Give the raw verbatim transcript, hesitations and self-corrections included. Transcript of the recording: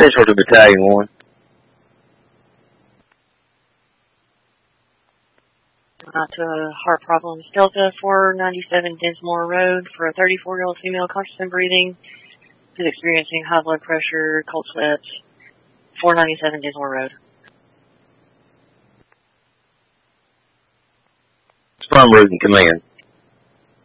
Central to Battalion one. Out to uh, heart problems. Delta four ninety-seven Dinsmore Road for a thirty-four-year-old female conscious and breathing who's experiencing high blood pressure, cold sweats. four ninety-seven Dinsmore Road. From route and command.